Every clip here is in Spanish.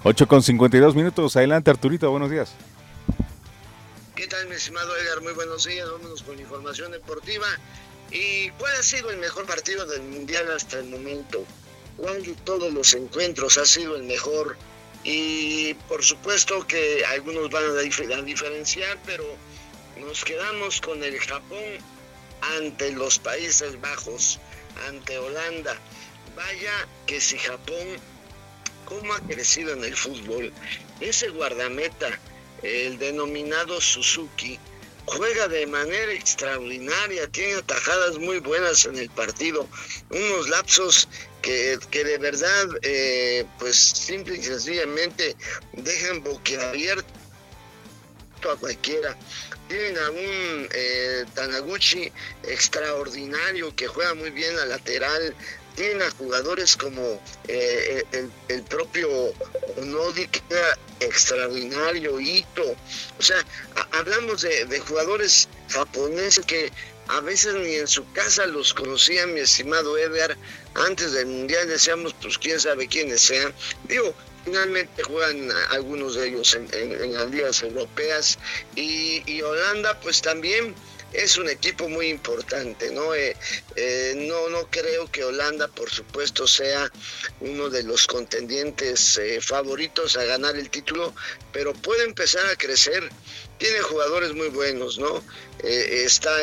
8:52. Adelante, Arturito, buenos días. ¿Qué tal, mi estimado Edgar? Muy buenos días, vámonos con información deportiva. ¿Y cuál ha sido el mejor partido del Mundial hasta el momento? ¿Cuál de todos los encuentros ha sido el mejor? Y por supuesto que algunos van a diferenciar, pero nos quedamos con el Japón ante los Países Bajos, ante Holanda. Vaya que si Japón, cómo ha crecido en el fútbol. Ese guardameta, el denominado Suzuki, juega de manera extraordinaria, tiene atajadas muy buenas en el partido, unos lapsos que de verdad, pues simple y sencillamente dejan boquiabierto a cualquiera. Tienen a un Taniguchi extraordinario que juega muy bien a lateral. Tienen a jugadores como el propio Onodi, que era extraordinario, Ito. O sea, hablamos de jugadores japoneses que a veces ni en su casa los conocía, mi estimado Edgar. Antes del Mundial decíamos, pues quién sabe quiénes sean. Digo, finalmente juegan algunos de ellos en las ligas europeas, y Holanda pues también es un equipo muy importante, ¿no? No creo que Holanda, por supuesto, sea uno de los contendientes favoritos a ganar el título, pero puede empezar a crecer. Tiene jugadores muy buenos, ¿no? Está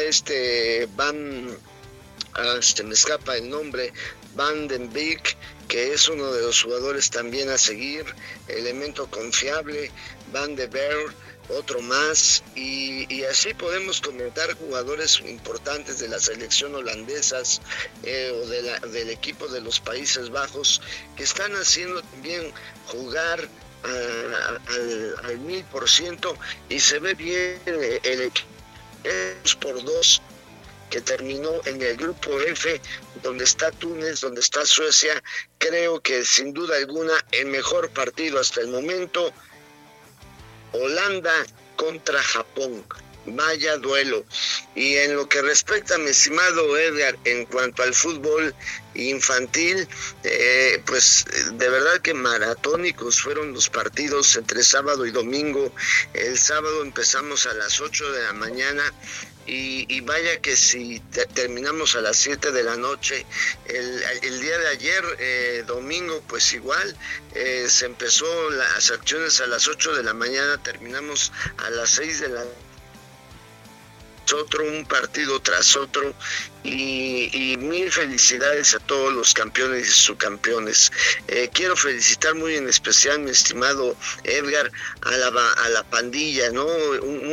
me escapa el nombre, Van den Beek, que es uno de los jugadores también a seguir, elemento confiable, Van de Beer, otro más, y así podemos comentar jugadores importantes de la selección holandesas o del equipo de los Países Bajos, que están haciendo también jugar al 1000%, y se ve bien el equipo por dos, que terminó en el grupo F, donde está Túnez, donde está Suecia. Creo que sin duda alguna el mejor partido hasta el momento, Holanda contra Japón. Vaya duelo. Y en lo que respecta a mi estimado Edgar, en cuanto al fútbol infantil, pues de verdad que maratónicos fueron los partidos entre sábado y domingo. El sábado empezamos a las 8 de la mañana, y vaya que si terminamos a las 7 de la noche. El día de ayer, domingo, pues igual, se empezó las acciones a las 8 de la mañana, terminamos a las 6 de la otro, un partido tras otro, y mil felicidades a todos los campeones y subcampeones. Quiero felicitar muy en especial, mi estimado Edgar, a la pandilla, ¿no?